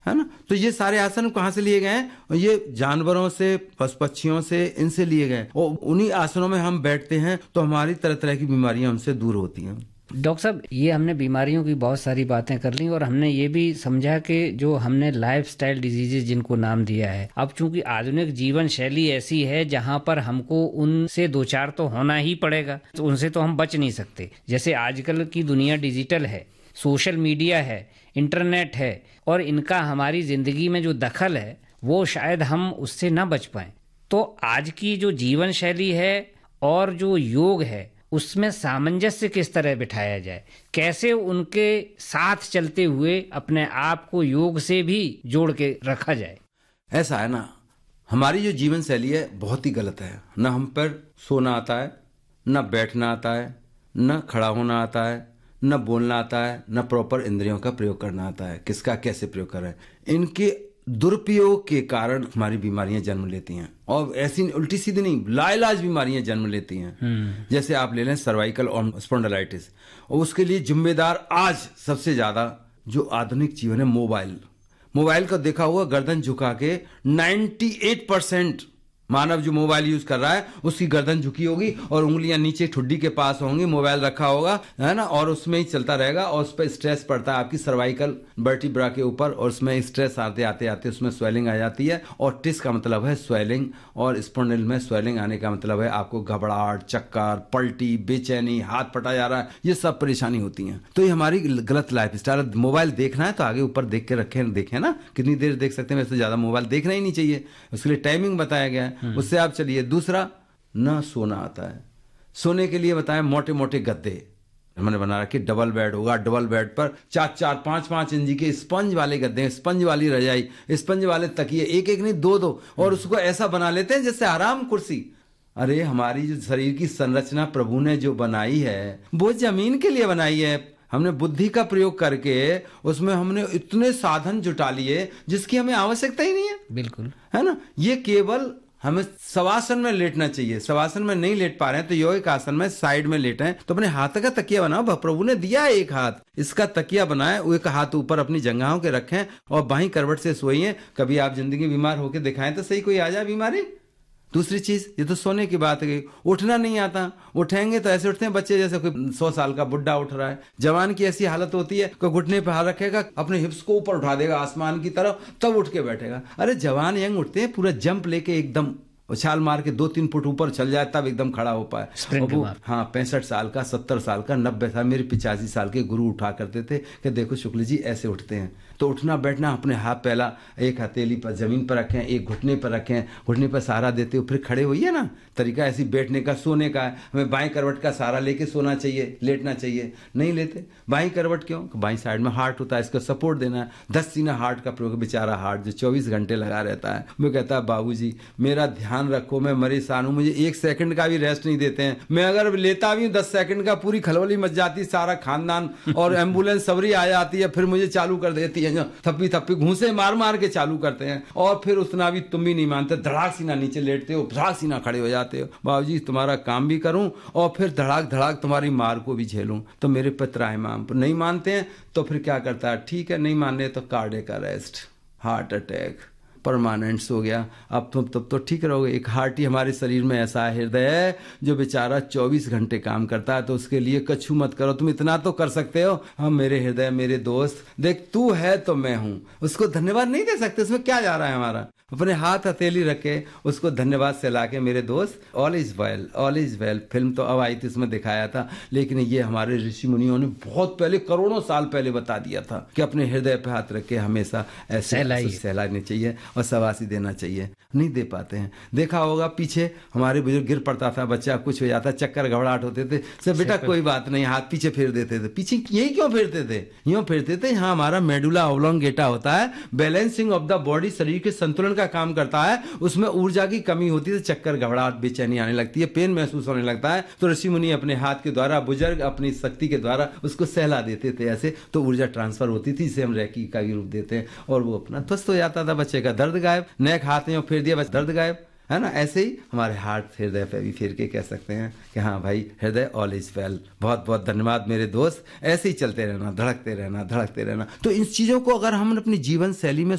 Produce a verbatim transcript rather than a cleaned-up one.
है ना। तो ये सारे आसन कहाँ से लिए गए हैं? ये जानवरों से, पशु पक्षियों से, इनसे लिए गए। और उन्हीं आसनों में हम बैठते हैं तो हमारी तरह तरह की बीमारियां हमसे दूर होती हैं। डॉक्टर साहब, ये हमने बीमारियों की बहुत सारी बातें कर ली और हमने ये भी समझा कि जो हमने लाइफस्टाइल डिजीजेज जिनको नाम दिया है, अब चूंकि आधुनिक जीवन शैली ऐसी है जहां पर हमको उनसे दो चार तो होना ही पड़ेगा, तो उनसे तो हम बच नहीं सकते। जैसे आजकल की दुनिया डिजिटल है, सोशल मीडिया है, इंटरनेट है, और इनका हमारी जिंदगी में जो दखल है वो शायद हम उससे ना बच पाए। तो आज की जो जीवन शैली है और जो योग है उसमें सामंजस्य किस तरह बिठाया जाए, कैसे उनके साथ चलते हुए अपने आप को योग से भी जोड़ के रखा जाए? ऐसा है ना, हमारी जो जीवन शैली है बहुत ही गलत है। न हम पर सोना आता है, न बैठना आता है, न खड़ा होना आता है, न बोलना आता है, न प्रॉपर इंद्रियों का प्रयोग करना आता है। किसका कैसे प्रयोग कर रहे हैं, इनके दुरुपयोग के कारण हमारी बीमारियां जन्म लेती हैं। और ऐसी उल्टी सीधी नहीं, लाइलाज बीमारियां जन्म लेती हैं। जैसे आप ले लें सर्वाइकल और स्पॉन्डिलाइटिस, और उसके लिए जिम्मेदार आज सबसे ज्यादा जो आधुनिक जीवन है, मोबाइल मोबाइल का देखा हुआ गर्दन झुका के अट्ठानवे परसेंट मानव जो मोबाइल यूज कर रहा है उसकी गर्दन झुकी होगी और उंगलियां नीचे ठुड्डी के पास होंगी, मोबाइल रखा होगा, है ना, और उसमें ही चलता रहेगा। और उस पर स्ट्रेस पड़ता है आपकी सर्वाइकल वर्टिब्रा के ऊपर, और उसमें स्ट्रेस आते आते आते उसमें स्वेलिंग आ जाती है। और टिस का मतलब है स्वेलिंग, और स्पॉन्डिल में स्वेलिंग आने का मतलब है आपको घबराहट, चक्कर, पलटी, बेचैनी, हाथ फटा जा रहा है, ये सब परेशानी होती है। तो ये हमारी गलत लाइफ स्टाइल। मोबाइल देखना है तो आगे ऊपर देख के रखें, देखें ना, कितनी देर देख सकते हैं, वैसे ज्यादा मोबाइल देखना ही नहीं चाहिए, उसके लिए टाइमिंग बताया गया है, उससे आप चलिए। दूसरा, ना सोना आता है। सोने के लिए बताएं मोटे मोटे गद्दे हमने बना रखे, डबल बेड होगा, डबल बेड पर चार चार पांच पांच इंची के स्पंज वाले गद्दे, स्पंज वाली रजाई, स्पंज वाले तकिए, एक एक नहीं दो दो, और उसको ऐसा बना लेते हैं जैसे आराम कुर्सी। अरे हमारी जो शरीर की संरचना प्रभु ने जो बनाई है वो जमीन के लिए बनाई है। हमने बुद्धि का प्रयोग करके उसमें हमने इतने साधन जुटा लिए जिसकी हमें आवश्यकता ही नहीं है। बिल्कुल, है ना। ये केवल हमें शवासन में लेटना चाहिए। शवासन में नहीं लेट पा रहे हैं तो योगिक आसन में साइड में लेटे हैं तो अपने हाथ का तकिया बनाओ। प्रभु ने दिया है एक हाथ, इसका तकिया बनाए, एक हाथ ऊपर अपनी जंघाओं के रखें और बाहीं करवट से सोइए। कभी आप जिंदगी बीमार होकर दिखाएं तो सही, कोई आ जाए बीमारी। दूसरी चीज, ये तो सोने की बात है, उठना नहीं आता। उठेंगे तो ऐसे उठते हैं बच्चे जैसे कोई सौ साल का बुढ़ा उठ रहा है। जवान की ऐसी हालत होती है, कोई घुटने पे हाथ रखेगा, अपने हिप्स को ऊपर उठा देगा आसमान की तरफ, तब उठ के बैठेगा। अरे जवान यंग उठते हैं, पूरा जंप लेके एकदम उछाल मार के दो तीन फुट ऊपर चल जाए तब एकदम खड़ा हो पाए। वो हाँ पैंसठ साल का, सत्तर साल का, नब्बे साल, मेरे पिचासी साल के गुरु उठा करते थे कि देखो शुक्ल जी ऐसे उठते हैं। तो उठना बैठना, अपने हाथ पहला एक हथेली पर जमीन पर रखें, एक घुटने पर रखें, घुटने पर सहारा देते हो, फिर खड़े होइए ना। तरीका ऐसी बैठने का, सोने का है। हमें बाएं करवट का सहारा लेके सोना चाहिए, लेटना चाहिए। नहीं लेते बाएं करवट, क्यों? बाएं साइड में हार्ट होता है, इसको सपोर्ट देना है। दस सीना हार्ट का प्रयोग, बेचारा हार्ट जो चौबीस घंटे लगा रहता है, वो कहता है बाबूजी मेरा ध्यान रखो, मैं परेशान हूं, मुझे एक सेकंड का भी रेस्ट नहीं देते हैं। मैं अगर लेता भी हूं दस सेकंड का, पूरी खलबली मच जाती, सारा खानदान और एम्बुलेंस सबरी आ जाती है, फिर मुझे चालू कर देती है, थप्पी थप्पी घूंसे मार मार के चालू करते हैं। और फिर उतना भी तुम भी नहीं मानते, धड़ाक सीना नीचे लेटते हो, धड़ाक सीना खड़े हो जाते हो। बाबूजी तुम्हारा काम भी करूं और फिर धड़ाक धड़ाक तुम्हारी मार को भी झेलूं, तो मेरे पितराए माम नहीं मानते हैं। तो फिर क्या करता है, ठीक है नहीं मानने तो cardiac arrest, heart attack permanent हो गया। अब तुम तब तो ठीक रहोगे। एक हार्ट ही हमारे शरीर में ऐसा हृदय है जो बेचारा चौबीस घंटे काम करता है, तो उसके लिए कछू मत करो। तुम इतना तो कर सकते हो, हम मेरे हृदय, मेरे दोस्त, देख तू है तो मैं हूं। उसको धन्यवाद नहीं दे सकते, उसमें क्या जा रहा है हमारा। अपने हाथ हथेली रखे उसको धन्यवाद से ला के, मेरे दोस्त all is well, all is well. Film तो अब आई थी, उसमें दिखाया था, लेकिन ये हमारे ऋषि मुनियों ने बहुत पहले, करोड़ों साल पहले बता दिया था कि अपने हृदय पे हाथ रख के हमेशा ऐसे सहलानी चाहिए और शबासी देना चाहिए। नहीं दे पाते हैं। देखा होगा पीछे हमारे बुजुर्ग, गिर पड़ता था बच्चा, कुछ हो जाता, चक्कर घबराहट होते थे, सब बेटा कोई बात नहीं, हाथ पीछे फेर देते थे। पीछे यही क्यों फेरते थे? यूं फेरते थे, यहाँ हमारा मेडुला ऑब्लोंगेटा होता है, बैलेंसिंग ऑफ द बॉडी, शरीर के संतुलन का काम करता है। उसमें ऊर्जा की कमी होती है, चक्कर घबराहट बेचैनी आने लगती है, पेन महसूस होने लगता है। तो ऋषि मुनि अपने हाथ के द्वारा, बुजुर्ग अपनी शक्ति के द्वारा उसको सहला देते थे ऐसे, तो ऊर्जा ट्रांसफर होती थी। इसे हम रैकी का भी रूप देते हैं, और वो अपना ध्वस्त हो जाता था, बच्चे का दर्द गायब, नेक हाथ में फेर दिया बस दर्द गायब, है ना। ऐसे ही हमारे हार्ट हृदय पे भी फेर के कह सकते हैं कि हाँ भाई हृदय ऑल इज वेल। बहुत बहुत धन्यवाद मेरे दोस्त, ऐसे ही चलते रहना, धड़कते रहना, धड़कते रहना। तो इन चीजों को अगर हम अपनी जीवन शैली में